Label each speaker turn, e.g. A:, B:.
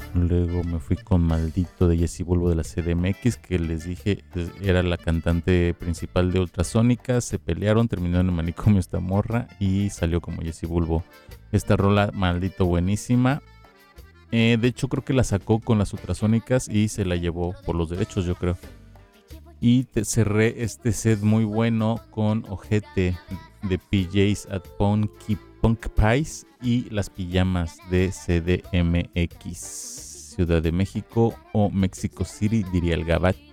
A: Luego me fui con Maldito de Jessie Bulbo de la CDMX, que les dije era la cantante principal de Ultrasónica. Se pelearon, terminó en el manicomio esta morra y salió como Jessie Bulbo. Esta rola, Maldito, buenísima. De hecho, creo que la sacó con las Ultrasónicas y se la llevó por los derechos, yo creo. Y cerré este set muy bueno con Ojete de PJs at Punk Pies y Las Pijamas de CDMX, Ciudad de México o Mexico City, diría el Gabacho.